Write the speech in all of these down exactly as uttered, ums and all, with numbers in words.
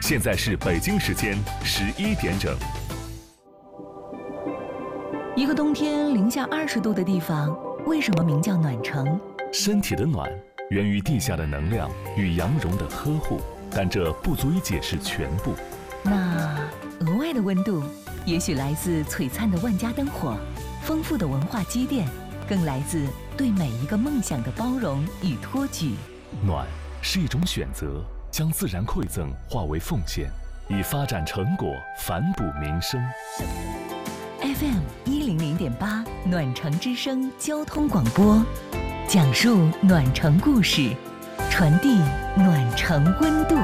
现在是北京时间十一点整。 一个冬天零下二十度的地方，为什么名叫暖城？ 身体的暖源于地下的能量与羊绒的呵护，但这不足以解释全部。 那额外的温度，也许来自璀璨的万家灯火，丰富的文化积淀，更来自对每一个梦想的包容与托举。 暖是一种选择，将自然馈赠化为奉献，以发展成果反哺民生。 F M 一零零点八暖城之声交通广播，讲述暖城故事，传递暖城温度。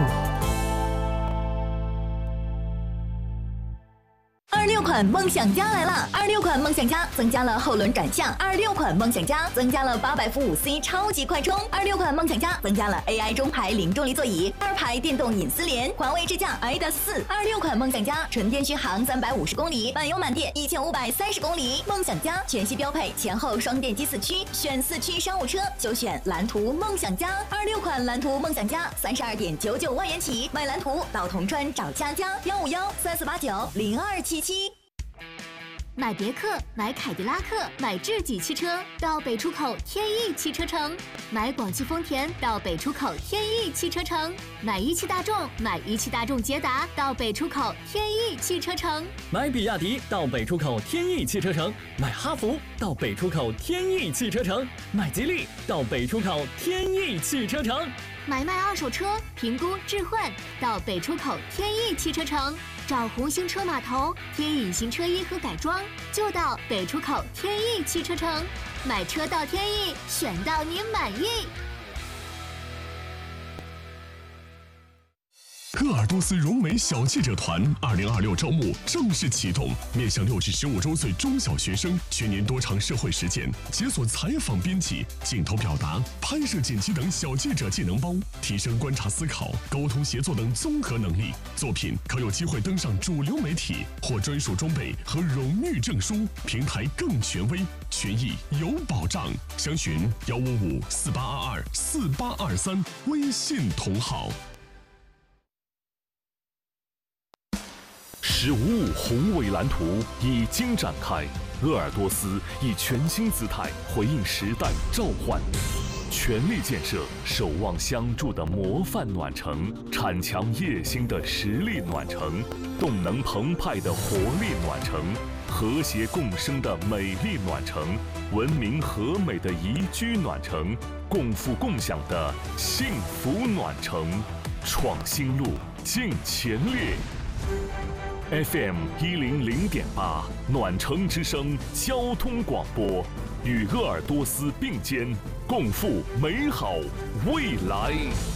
二六款梦想家来了！二六款梦想家增加了后轮转向，二六款梦想家增加了八百伏五 C 超级快充，二六款梦想家增加了 A I 中排零重力座椅，二排电动隐私联，环卫支架 I D A S 四。二六款梦想家纯电续航三百五十公里，满油满电一千五百三十公里。梦想家全系标配前后双电机四驱，选四驱商务车就选蓝图梦想家。二六款蓝图梦想家三十二点九九万元起，买蓝图到铜川找佳佳，幺五幺三四八九零二七七。 买别克，买凯迪拉克，买智己汽车到北出口天翼汽车城；买广汽丰田到北出口天翼汽车城；买一汽大众，买一汽大众捷达到北出口天翼汽车城； 买比亚迪到北出口天翼汽车城；买哈弗到北出口天翼汽车城；买吉利到北出口天翼汽车城。 买卖二手车，评估置换到北出口天翼汽车城。找红星车码头贴隐形车衣和改装，就到北出口天翼汽车城。买车到天翼，选到你满意。 鄂尔多斯融美小记者团二零二六招募正式启动，面向六至十五周岁中小学生，全年多场社会实践，解锁采访编辑、镜头表达、拍摄剪辑等小记者技能包，提升观察思考、沟通协作等综合能力。作品可有机会登上主流媒体，获专属装备和荣誉证书，平台更权威，权益有保障。详询幺五五四八二二四八二三微信同号。 十五五宏伟蓝图已经展开，鄂尔多斯以全新姿态回应时代召唤，全力建设守望相助的模范暖城，铲强业兴的实力暖城，动能澎湃的活力暖城，和谐共生的美丽暖城，文明和美的宜居暖城，共富共享的幸福暖城。创新路，进前列。F M 一零零点八暖城之声交通广播，与鄂尔多斯并肩，共赴美好未来。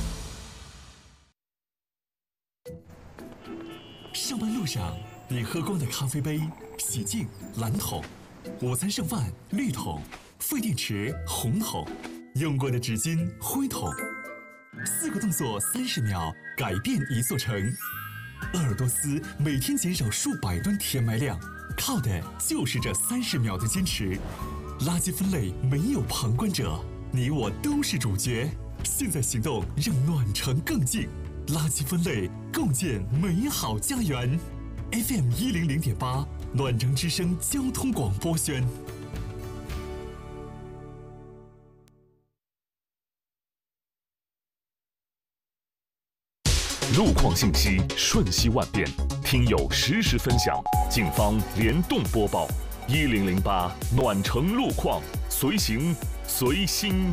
上班路上，你喝光的咖啡杯、洗净蓝桶，午餐剩饭绿桶，废电池红桶，用过的纸巾灰桶。四个动作三十秒，改变一座城。鄂尔多斯每天减少数百吨填埋量，靠的就是这三十秒的坚持。垃圾分类没有旁观者，你我都是主角。现在行动，让暖城更近。垃圾分类，共建美好家园。F M 一零零点八暖城之声交通广播宣。 路况信息瞬息万变，听友实时分享，警方联动播报。一零零八暖城路况，随行随心。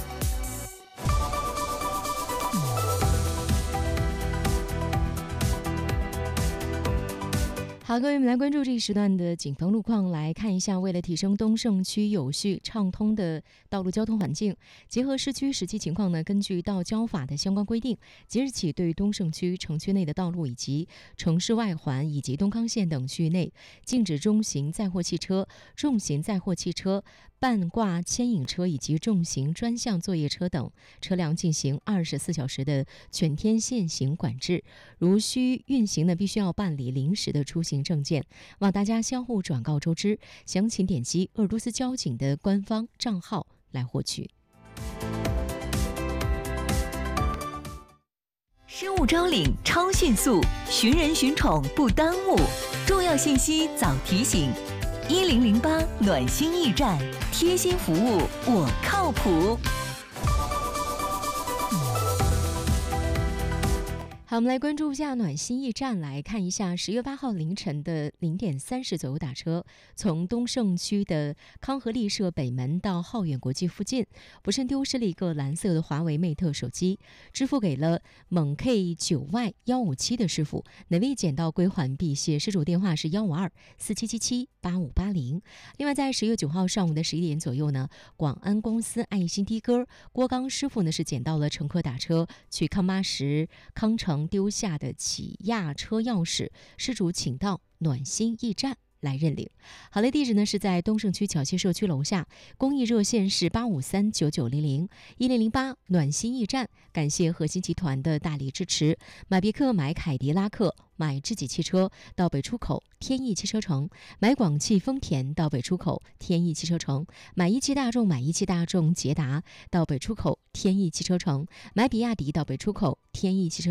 好，各位，我们来关注这一时段的警方路况，来看一下，为了提升东胜区有序畅通的道路交通环境，结合市区实际情况呢，根据道交法的相关规定，即日起对东胜区城区内的道路以及城市外环以及东康线等区域内，禁止中型载货汽车、重型载货汽车、半挂牵引车以及重型专项作业车等车辆进行二十四小时的全天限行管制，如需运行呢，必须要办理临时的出行证件，望大家相互转告周知，详情点击鄂尔多斯交警的官方账号来获取。 失物招领超迅速，寻人寻宠不耽误，重要信息早提醒。一零零八暖心驿站，贴心服务，我靠谱。 好，我们来关注一下暖心驿站，来看一下十月八号凌晨的零点三十左右打车，从东胜区的康和利社北门到浩远国际附近，不慎丢失了一个蓝色的华为 Mate 手机，支付给了蒙 K 九 Y 一五七的师傅，哪位捡到归还必谢，失主电话是幺五二四七七七八五八零。另外，在十月九号上午的十一点左右呢，广安公司爱心的哥郭刚师傅呢是捡到了乘客打车去康巴什康城丢下的起亚车钥匙，失主请到暖心驿站来认领。好嘞，地址呢是在东胜区巧溪社区楼下，公益热线是八五三九九零零一零零八暖心驿站。感谢核心集团的大力支持，买别克、买凯迪拉克、买智己汽车到北出口天翼汽车城，买广汽丰田到北出口天翼汽车城，买一汽大众买一汽大众捷达到北出口天翼汽车城，买比亚迪到北出口天翼汽车